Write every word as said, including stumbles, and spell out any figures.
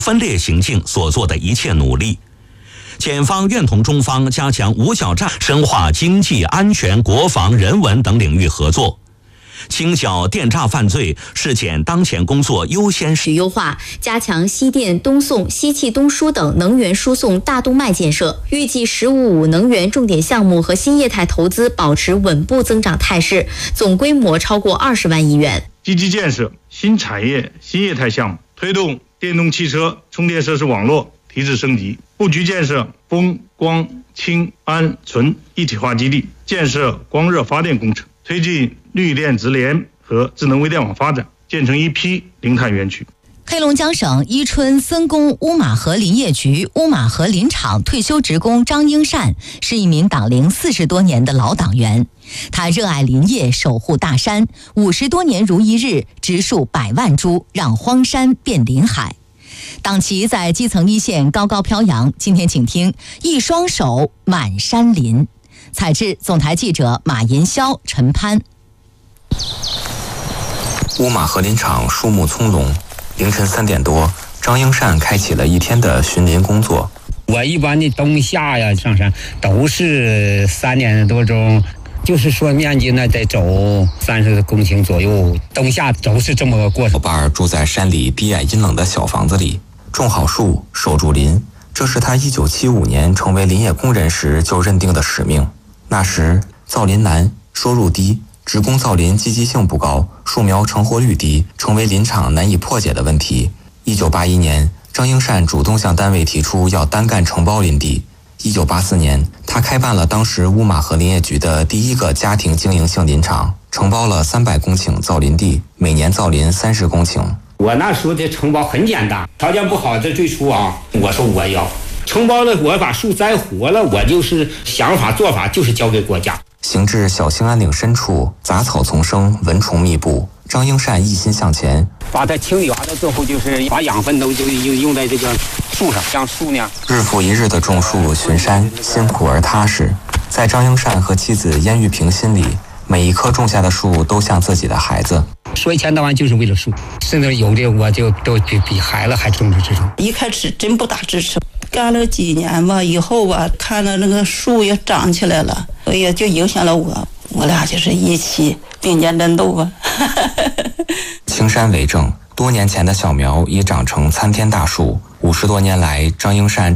分裂行径所做的一切努力。检方愿同中方加强五角战，深化经济、安全、国防、人文等领域合作。清剿电诈犯罪是检当前工作优先事。 优化加强西电、东送、西气东输等能源输送大动脉建设，预计“十五五”能源重点项目和新业态投资保持稳步增长态势，总规模超过二十万亿元。 积极建设新产业、新业态项目，推动电动汽车充电设施网络提质升级，布局建设风、光、氢、氨、纯一体化基地，建设光热发电工程，推进绿电直联和智能微电网发展，建成一批零碳园区。 黑龙江省伊春森工乌马河林业局乌马河林场退休职工张英善是一名党龄四十多年的老党员，他热爱林业，守护大山，五十多年如一日，植树百万株，让荒山变林海。党旗在基层一线高高飘扬。今天请听一双手满山林。采制总台记者马银霄、陈潘。 乌马河林场树木葱茏，凌晨三点多，张英善开启了一天的巡林工作。 我一般的冬夏呀上山都是三点多钟，就是说面积呢得走三十公顷左右，冬夏都是这么个过程。 老伴住在山里低矮阴冷的小房子里，种好树，守住林，这是他一九七五年成为林业工人时就认定的使命。那时造林难，收入低，职工造林积极性不高，树苗成活率低，成为林场难以破解的问题。一九八一年，张英善主动向单位提出要单干承包林地。一九八四年，他开办了当时乌马河林业局的第一个家庭经营性林场，承包了三百公顷造林地，每年造林三十公顷。 我那时候的承包很简单，条件不好，这最初啊，我说我要承包了，我把树栽活了，我就是想法做法就是交给国家。 行至小兴安岭深处，杂草丛生，蚊虫密布。张英善一心向前， 把它清理完了之后，就是把养分都就用用在这个树上，让树呢日复一日的种树巡山，辛苦而踏实。在张英善和妻子燕玉萍心里，每一棵种下的树都像自己的孩子。 说一千到万就是为了树，甚至有的我就都比比孩子还重视这种。 一开始真不大支持，干了几年吧，以后吧，看到那个树也长起来了，也就影响了我，我俩就是一起并肩战斗吧。 青山为证，多年前的小苗已长成参天大树。五十多年来，张英善